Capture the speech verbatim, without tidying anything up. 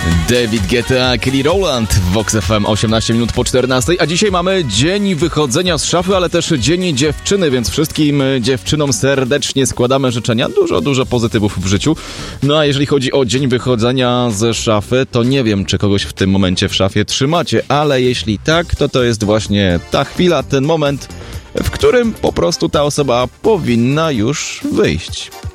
David Guetta, Kelly Rowland w Vox F M, osiemnaście minut po czternastej, a dzisiaj mamy dzień wychodzenia z szafy, ale też dzień dziewczyny, więc wszystkim dziewczynom serdecznie składamy życzenia. Dużo, dużo pozytywów w życiu. No a jeżeli chodzi o dzień wychodzenia z szafy, to nie wiem, czy kogoś w tym momencie w szafie trzymacie, ale jeśli tak, to to jest właśnie ta chwila, ten moment, w którym po prostu ta osoba powinna już wyjść.